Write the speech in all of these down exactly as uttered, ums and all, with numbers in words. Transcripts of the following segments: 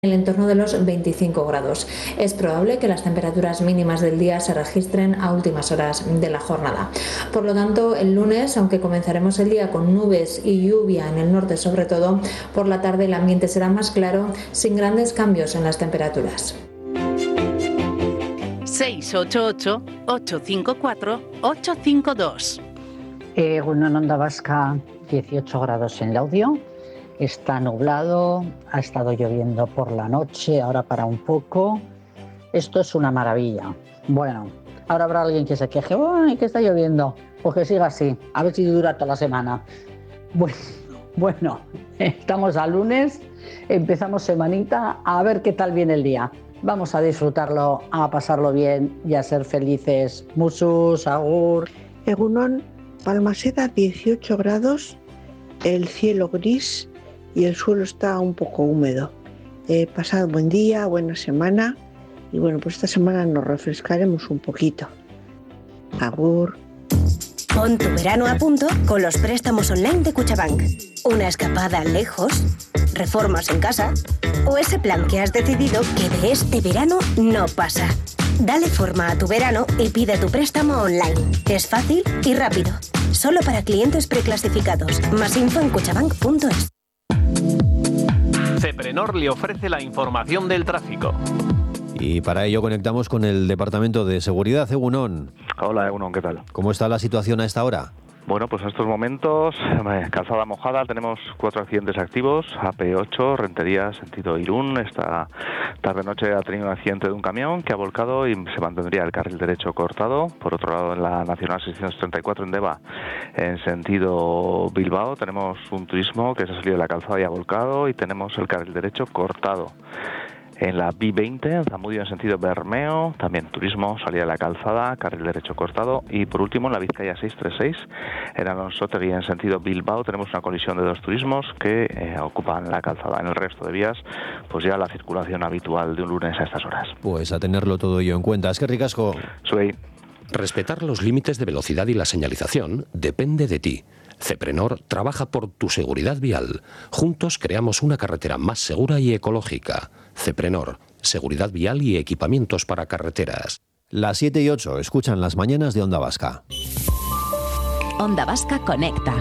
en el entorno de los veinticinco grados. Es probable que las temperaturas mínimas del día se registren a últimas horas de la jornada. Por lo tanto, el lunes, aunque comenzaremos el día con nubes y lluvia en el norte sobre todo, por la tarde el ambiente será más claro, sin grandes cambios en las temperaturas. seis ocho ocho, ocho cinco cuatro, ocho cinco dos. Eh, bueno, en Onda Vasca, dieciocho grados en Laudio. Está nublado, ha estado lloviendo por la noche, ahora para un poco. Esto es una maravilla. Bueno, ahora habrá alguien que se queje, ¡ay, que está lloviendo! Pues que siga así, a ver si dura toda la semana. Bueno, bueno, estamos a lunes, empezamos semanita, a ver qué tal viene el día. Vamos a disfrutarlo, a pasarlo bien y a ser felices. Musus, agur. Egunon, Balmaseda, dieciocho grados, el cielo gris y el suelo está un poco húmedo. Eh, pasad buen día, buena semana y bueno, pues esta semana nos refrescaremos un poquito. Agur. Pon tu verano a punto con los préstamos online de Cuchabank. Una escapada lejos, reformas en casa o ese plan que has decidido que de este verano no pasa. Dale forma a tu verano y pide tu préstamo online. Es fácil y rápido. Solo para clientes preclasificados. Más info en cuchabank punto es. Ceprenor le ofrece la información del tráfico. Y para ello conectamos con el Departamento de Seguridad. Egunon. Hola, Egunon, ¿qué tal? ¿Cómo está la situación a esta hora? Bueno, pues en estos momentos, eh, calzada mojada, tenemos cuatro accidentes activos, A P ocho, Rentería, sentido Irún. Esta tarde-noche ha tenido un accidente de un camión que ha volcado y se mantendría el carril derecho cortado. Por otro lado, en la Nacional seiscientos treinta y cuatro en Deva, en sentido Bilbao, tenemos un turismo que se ha salido de la calzada y ha volcado y tenemos el carril derecho cortado. En la B veinte, en Zamudio en sentido Bermeo, también turismo, salida de la calzada, carril derecho cortado. Y por último, en la Vizcaya seiscientos treinta y seis, en Alonsotegui en sentido Bilbao, tenemos una colisión de dos turismos que eh, ocupan la calzada. En el resto de vías, pues ya la circulación habitual de un lunes a estas horas. Pues a tenerlo todo ello en cuenta. Es que ricasco. Soy. Respetar los límites de velocidad y la señalización depende de ti. Ceprenor trabaja por tu seguridad vial. Juntos creamos una carretera más segura y ecológica. Ceprenor, seguridad vial y equipamientos para carreteras. Las siete y ocho, escuchan las mañanas de Onda Vasca. Onda Vasca conecta.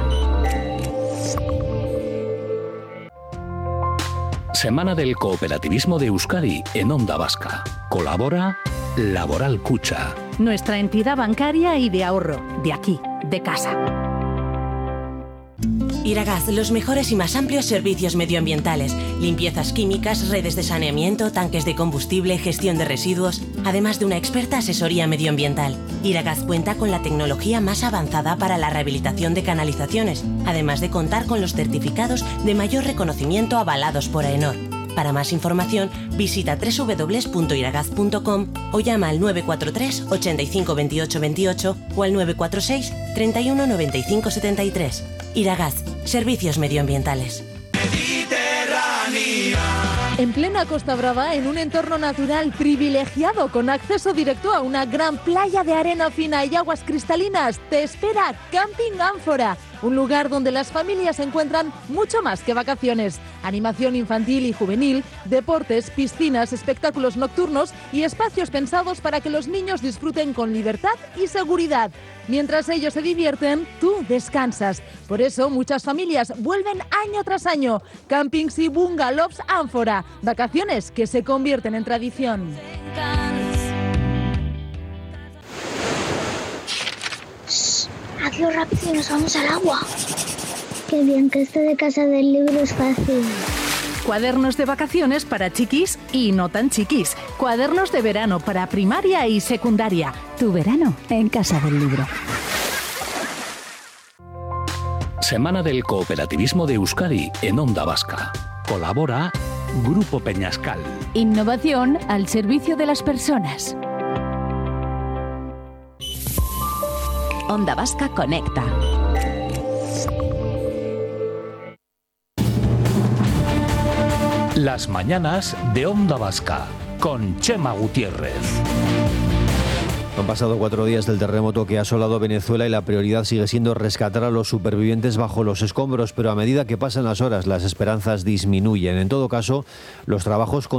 Semana del Cooperativismo de Euskadi en Onda Vasca. Colabora Laboral Cucha. Nuestra entidad bancaria y de ahorro, de aquí, de casa. Iragaz, los mejores y más amplios servicios medioambientales, limpiezas químicas, redes de saneamiento, tanques de combustible, gestión de residuos, además de una experta asesoría medioambiental. Iragaz cuenta con la tecnología más avanzada para la rehabilitación de canalizaciones, además de contar con los certificados de mayor reconocimiento avalados por AENOR. Para más información, visita doble u doble u doble u punto iragaz punto com o llama al nueve cuatro tres, ochenta y cinco, veintiocho veintiocho o al nueve cuatro seis, treinta y uno, noventa y cinco, setenta y tres. Iragaz, servicios medioambientales. En plena Costa Brava, en un entorno natural privilegiado con acceso directo a una gran playa de arena fina y aguas cristalinas, te espera Camping Ánfora, un lugar donde las familias encuentran mucho más que vacaciones. Animación infantil y juvenil, deportes, piscinas, espectáculos nocturnos y espacios pensados para que los niños disfruten con libertad y seguridad. Mientras ellos se divierten, tú descansas. Por eso muchas familias vuelven año tras año. Campings y bungalows Ánfora. Vacaciones que se convierten en tradición. Hazlo rápido y nos vamos al agua. Qué bien que esto de casa del libro es fácil. Cuadernos de vacaciones para chiquis y no tan chiquis. Cuadernos de verano para primaria y secundaria. Tu verano en casa del libro. Semana del Cooperativismo de Euskadi en Onda Vasca. Colabora Grupo Peñascal. Innovación al servicio de las personas. Onda Vasca conecta. Las mañanas de Onda Vasca con Chema Gutiérrez. Han pasado cuatro días del terremoto que ha asolado Venezuela y la prioridad sigue siendo rescatar a los supervivientes bajo los escombros, pero a medida que pasan las horas las esperanzas disminuyen. En todo caso, los trabajos